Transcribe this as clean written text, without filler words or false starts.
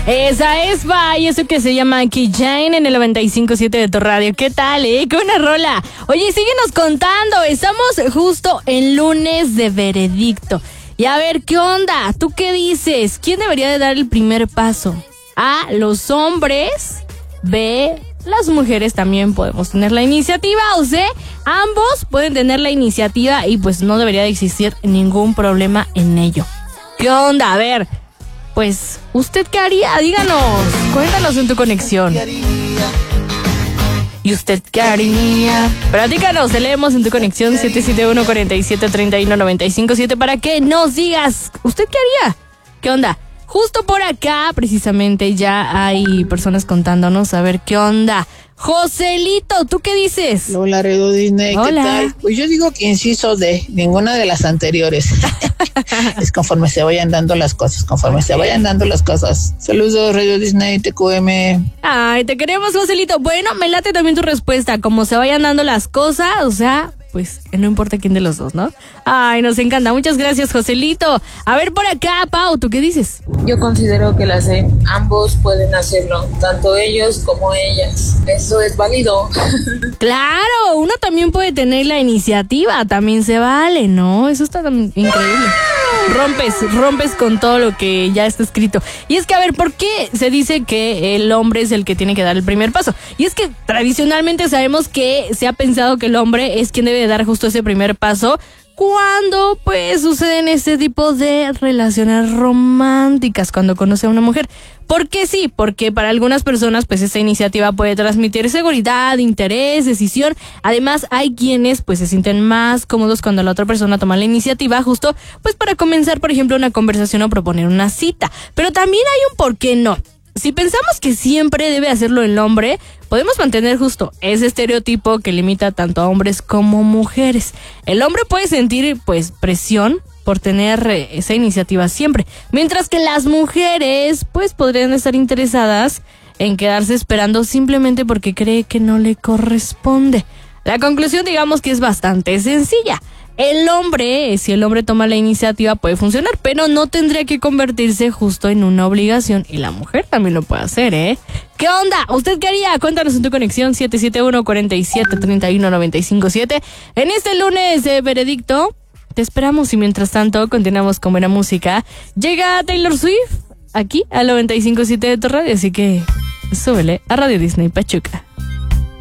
Esa es y eso que se llama Key Jane en el 95.7 de tu radio. ¿Qué tal, qué buena rola? Oye, síguenos contando. Estamos justo en lunes de veredicto. Y a ver, ¿qué onda? ¿Tú qué dices? ¿Quién debería de dar el primer paso? A, los hombres. B, las mujeres también podemos tener la iniciativa. O C, ambos pueden tener la iniciativa y pues no debería de existir ningún problema en ello. ¿Qué onda? A ver, pues, ¿usted qué haría? Díganos, cuéntanos en tu conexión. ¿Y usted qué haría? Platícanos, te leemos en tu conexión 771-4731-957 para que nos digas, ¿usted qué haría? ¿Qué onda? Justo por acá, precisamente, ya hay personas contándonos a ver qué onda. Joselito, ¿tú qué dices? Hola, Laredo Disney, ¿qué tal? Pues yo digo que inciso de ninguna de las anteriores. Es conforme se vayan dando las cosas, Saludos, Radio Disney, TQM. Ay, te queremos, Joselito. Bueno, me late también tu respuesta. Como se vayan dando las cosas, o sea, pues no importa quién de los dos, ¿no? Ay, nos encanta. Muchas gracias, Joselito. A ver por acá, Pau, ¿tú qué dices? Yo considero que ambos pueden hacerlo, tanto ellos como ellas. Eso es válido. Claro, uno también puede tener la iniciativa, también se vale, ¿no? Eso está increíble. Rompes con todo lo que ya está escrito. Y es que, a ver, ¿por qué se dice que el hombre es el que tiene que dar el primer paso? Y es que tradicionalmente sabemos que se ha pensado que el hombre es quien debe de dar justo ese primer paso cuando pues suceden este tipo de relaciones románticas, cuando conoce a una mujer. ¿Por qué sí? Porque para algunas personas pues esta iniciativa puede transmitir seguridad, interés, decisión. Además hay quienes pues se sienten más cómodos cuando la otra persona toma la iniciativa justo pues para comenzar, por ejemplo, una conversación o proponer una cita. Pero también hay un por qué no. Si pensamos que siempre debe hacerlo el hombre, podemos mantener justo ese estereotipo que limita tanto a hombres como mujeres. El hombre puede sentir pues presión por tener esa iniciativa siempre, mientras que las mujeres pues podrían estar interesadas en quedarse esperando simplemente porque cree que no le corresponde. La conclusión, digamos que es bastante sencilla. Si el hombre toma la iniciativa puede funcionar, pero no tendría que convertirse justo en una obligación, y la mujer también lo puede hacer, ¿eh? ¿Qué onda? ¿Usted qué haría? Cuéntanos en tu conexión 771-4731-957. En este lunes de veredicto te esperamos y mientras tanto continuamos con buena música. Llega Taylor Swift aquí al 95.7 de tu radio, así que súbele a Radio Disney Pachuca.